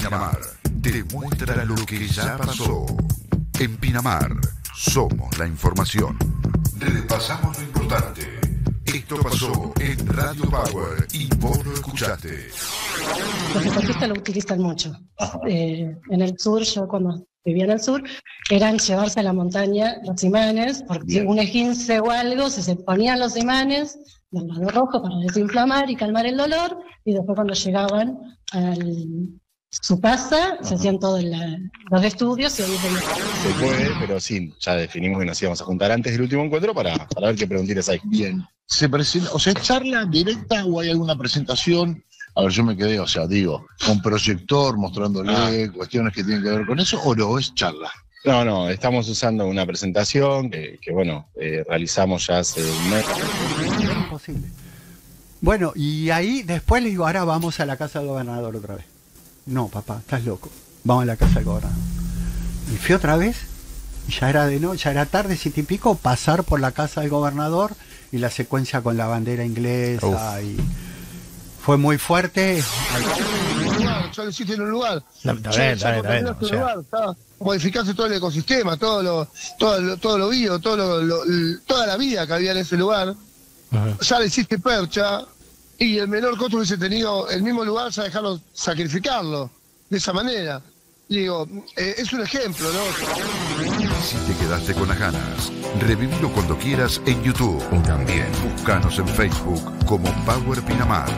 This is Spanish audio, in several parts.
Pinamar te muestra lo que ya pasó. En Pinamar somos la información. Repasamos lo importante. Esto pasó en Radio Power y vos lo escuchaste. Los deportistas lo utilizan mucho. En el sur, yo cuando vivía en el sur, eran llevarse a la montaña los imanes, porque un esguince o algo, se ponían los imanes del lado rojo para desinflamar y calmar el dolor, y después cuando llegaban a su casa, se hacían todos los estudios y ahí se puede, pero sí, ya definimos que nos íbamos a juntar antes del último encuentro para ver qué preguntitas hay. Bien. ¿Se presenta, o sea, charla directa o hay alguna presentación? A ver, yo me quedé, o sea, digo, con proyector, mostrándole cuestiones que tienen que ver con eso, ¿o no es charla? No, estamos usando una presentación que realizamos ya hace un mes. Es imposible. Bueno, y ahí después le digo, ahora vamos a la casa del gobernador otra vez. No, papá, estás loco. Vamos a la casa del gobernador. Y fui otra vez, y ya era de noche, ya era tarde, 7 y pico, pasar por la casa del gobernador y la secuencia con la bandera inglesa. Y fue muy fuerte. Ya lo hiciste en un lugar. Está bien. Modificaste todo el ecosistema, todo lo vivo, toda la vida que había en ese lugar. Ajá. Ya le hiciste percha y el menor costo hubiese tenido el mismo lugar, ya dejarlo sacrificarlo de esa manera. Digo, es un ejemplo, ¿no? Si te quedaste con las ganas, revivilo cuando quieras en YouTube. También búscanos en Facebook como Power Pinamar.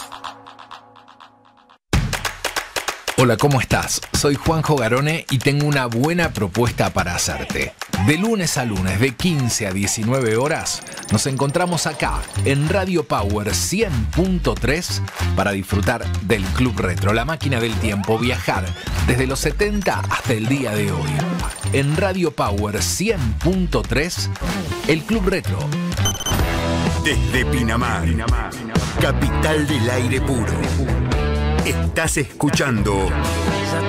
Hola, ¿cómo estás? Soy Juanjo Garone y tengo una buena propuesta para hacerte. De lunes a lunes, de 15 a 19 horas, nos encontramos acá en Radio Power 100.3 para disfrutar del Club Retro, la máquina del tiempo, viajar desde los 70 hasta el día de hoy. En Radio Power 100.3, el Club Retro. Desde Pinamar, capital del aire puro. Estás escuchando